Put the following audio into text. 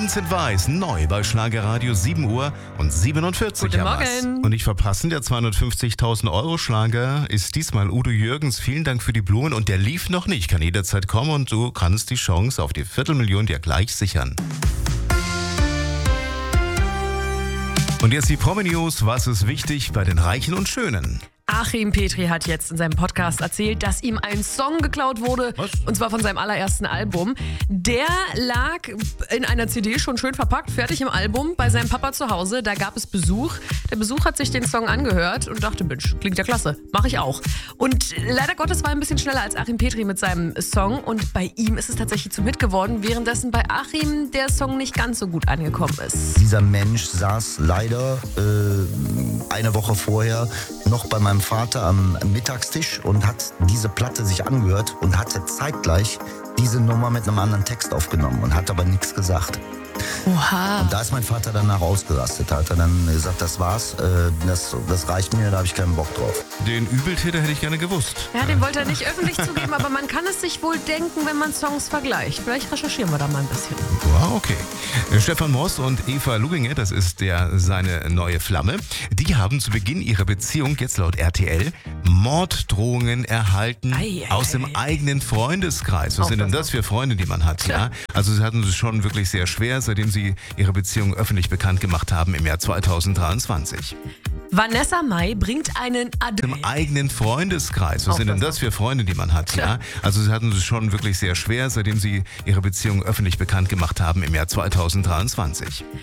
Vincent Weiss, neu bei Schlagerradio 7 Uhr und 47. Guten Morgen. Und nicht verpassen, der 250.000 Euro Schlager ist diesmal Udo Jürgens. Vielen Dank für die Blumen und der lief noch nicht. Kann jederzeit kommen und du kannst die Chance auf die Viertelmillion dir gleich sichern. Und jetzt die Promi-News. Was ist wichtig bei den Reichen und Schönen? Achim Petri hat jetzt in seinem Podcast erzählt, dass ihm ein Song geklaut wurde. Was? Und zwar von seinem allerersten Album. Der lag in einer CD schon schön verpackt, fertig im Album, bei seinem Papa zu Hause. Da gab es Besuch. Der Besuch hat sich den Song angehört und dachte, Mensch, klingt ja klasse, mache ich auch. Und leider Gottes war er ein bisschen schneller als Achim Petri mit seinem Song. Und bei ihm ist es tatsächlich zum Hit geworden, währenddessen bei Achim der Song nicht ganz so gut angekommen ist. Dieser Mensch saß leider eine Woche vorher noch bei meinem Vater am Mittagstisch und hat diese Platte sich angehört und hatte zeitgleich diese Nummer mit einem anderen Text aufgenommen und hat aber nichts gesagt. Oha. Und da ist mein Vater danach ausgerastet. Hat er dann gesagt, das war's, das reicht mir, da habe ich keinen Bock drauf. Den Übeltäter hätte ich gerne gewusst. Ja, den wollte er nicht öffentlich zugeben, aber man kann es sich wohl denken, wenn man Songs vergleicht. Vielleicht recherchieren wir da mal ein bisschen. Wow, okay. Stefan Moss und Eva Luginger, das ist seine neue Flamme, die haben zu Beginn ihrer Beziehung, jetzt laut RTL, Morddrohungen erhalten aus dem eigenen Freundeskreis. Was sind denn das für Freunde, die man hat? Ja? Also sie hatten es schon wirklich sehr schwer, seitdem sie ihre Beziehung öffentlich bekannt gemacht haben im Jahr 2023. Vanessa Mai bringt einen Im eigenen Freundeskreis. Was sind denn das für Freunde, die man hat? Ja? Also sie hatten es schon wirklich sehr schwer, seitdem sie ihre Beziehung öffentlich bekannt gemacht haben im Jahr 2023.